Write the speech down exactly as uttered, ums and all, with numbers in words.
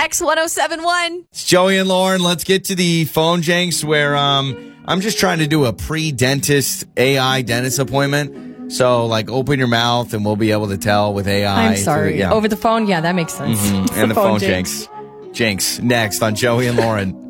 X one oh seven one. It's Joey and Lauren. Let's get to the phone janks where um, I'm just trying to do a pre-dentist A I dentist appointment. So, like, open your mouth and we'll be able to tell with A I. I'm sorry. To, yeah. Over the phone? Yeah, that makes sense. Mm-hmm. And the, the phone, phone jinx. Jinx. Next on Joey and Lauren.